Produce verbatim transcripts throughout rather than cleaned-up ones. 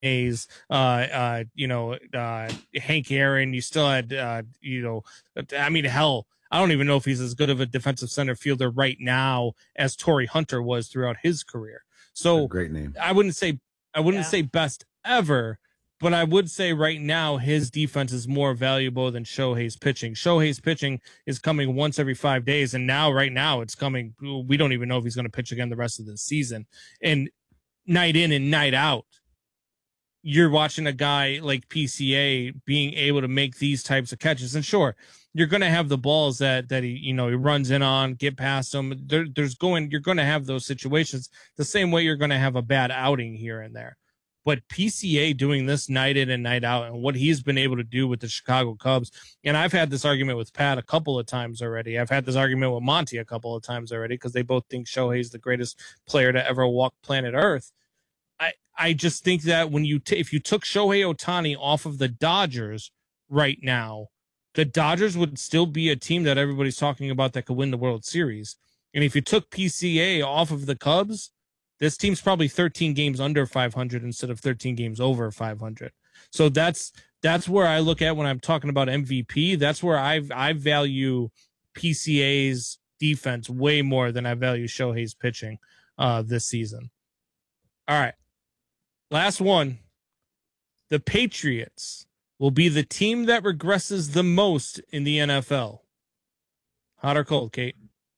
Hayes, uh, uh, you know, uh, Hank Aaron. You still had, uh, you know, I mean, hell, I don't even know if he's as good of a defensive center fielder right now as Torrey Hunter was throughout his career. So great name. I wouldn't say I wouldn't Yeah. say best ever, but I would say right now his defense is more valuable than Shohei's pitching. Shohei's pitching is coming once every five days, and now right now it's coming. We don't even know if he's going to pitch again the rest of the season. And night in and night out, you're watching a guy like P C A being able to make these types of catches. And sure, you're going to have the balls that, that he, you know, he runs in on, get past them. There, there's going, you're going to have those situations the same way you're going to have a bad outing here and there. But P C A doing this night in and night out, and what he's been able to do with the Chicago Cubs. And I've had this argument with Pat a couple of times already. I've had this argument with Monty a couple of times already, because they both think Shohei's the greatest player to ever walk planet Earth. I, I just think that when you t- if you took Shohei Ohtani off of the Dodgers right now, the Dodgers would still be a team that everybody's talking about that could win the World Series. And if you took P C A off of the Cubs, this team's probably thirteen games under five hundred instead of thirteen games over five hundred. So that's that's where I look at when I'm talking about M V P. That's where I I value P C A's defense way more than I value Shohei's pitching uh, this season. All right. Last one. The Patriots will be the team that regresses the most in the N F L. Hot or cold, Kate?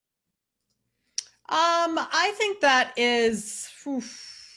Um, I think that is. Oof.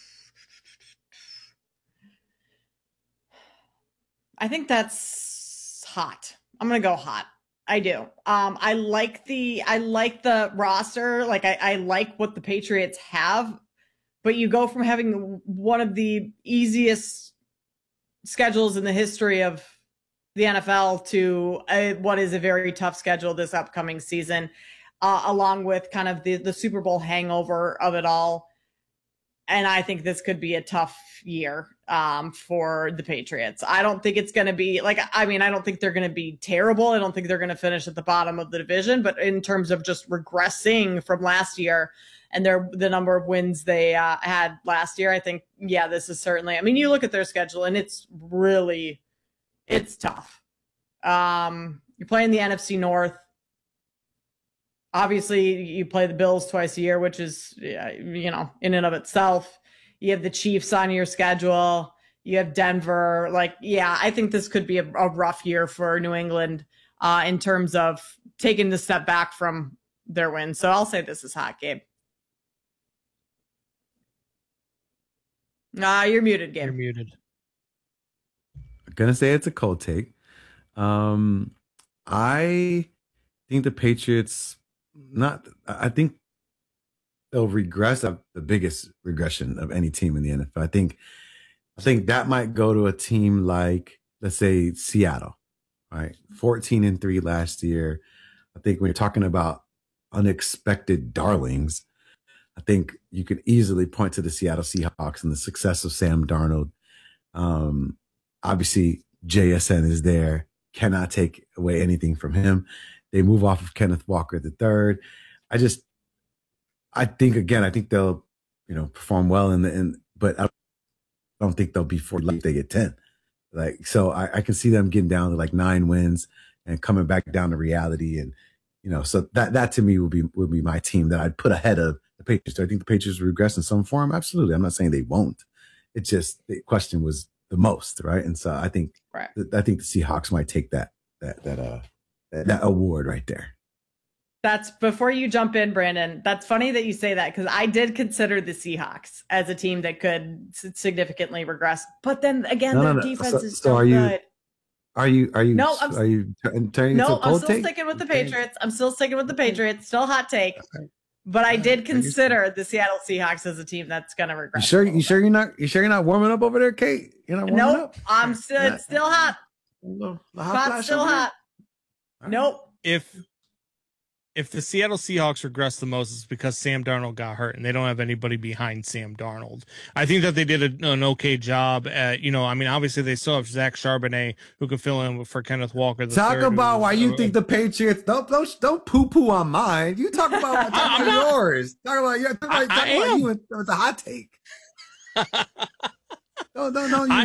I think that's hot. I'm gonna go hot. I do. Um, I like the I like the roster. Like I, I like what the Patriots have. But you go from having one of the easiest schedules in the history of the N F L to a, what is a very tough schedule this upcoming season, uh, along with kind of the, the Super Bowl hangover of it all. And I think this could be a tough year um, for the Patriots. I don't think it's going to be like, I mean, I don't think they're going to be terrible. I don't think they're going to finish at the bottom of the division, but in terms of just regressing from last year, and their the number of wins they uh, had last year, I think, yeah, this is certainly, I mean, you look at their schedule and it's really, it's tough. Um, you're playing the N F C North. Obviously, you play the Bills twice a year, which is, you know, in and of itself. You have the Chiefs on your schedule. You have Denver. Like, yeah, I think this could be a, a rough year for New England uh, in terms of taking the step back from their win. So I'll say this is hot, Gabe. Ah, you're muted, Gabe. You're muted. I'm gonna say it's a cold take. Um, I think the Patriots not. I think they'll regress. Of the biggest regression of any team in the N F L. I think. I think that might go to a team like, let's say, Seattle. Right, fourteen and three last year. I think when you're talking about unexpected darlings, I think you could easily point to the Seattle Seahawks and the success of Sam Darnold. Um, obviously, J S N is there. Cannot take away anything from him. They move off of Kenneth Walker the third. I just, I think again, I think they'll, you know, perform well in the in, but I don't think they'll be four if they get ten. Like, so I, I can see them getting down to like nine wins and coming back down to reality. And, you know, so that, that to me would be, would be my team that I'd put ahead of the Patriots. Do I think the Patriots will regress in some form? Absolutely. I'm not saying they won't. It's just the question was the most, right? And so I think, right. th- I think the Seahawks might take that, that, that, uh, that, that award right there. That's before you jump in, Brandon. That's funny that you say that because I did consider the Seahawks as a team that could significantly regress. But then again, no, their no, no. defense so, is so so are you, good. Are you, are you, no, I'm, are you t- turning no, to a cold I'm still take? sticking with the Patriots. I'm still sticking with the Patriots. Still hot take. Okay. But I did consider the Seattle Seahawks as a team that's going to regress. You sure? You sure you're not? You sure you're not warming up over there, Kate? You're not warming nope, up. I'm still it's still hot. The hot still hot. Right. Nope. If if the Seattle Seahawks regress the most, it's because Sam Darnold got hurt and they don't have anybody behind Sam Darnold. I think that they did a, an okay job at, you know, I mean, obviously they still have Zach Charbonnet who can fill in for Kenneth Walker. The talk third, about why you uh, think the Patriots, don't, don't, don't poo poo on mine. You talk about, talk about yours. Talk about, talk about, talk I, about I you with, with the hot take. No, no, no. You I